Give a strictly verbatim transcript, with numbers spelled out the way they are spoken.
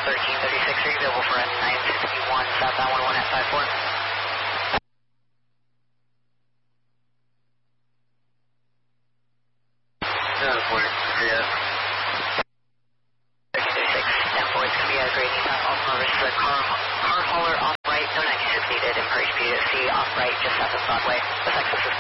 thirteen thirty-six, are you available for a nine sixty-one southbound one one at five four? Yeah, four, yeah. thirteen thirty-six, ten four, it's going to be a gradient south off Norris, the car, car hauler off right, no ninety-six needed, and per H P to C off right, just south of Broadway. The Texas is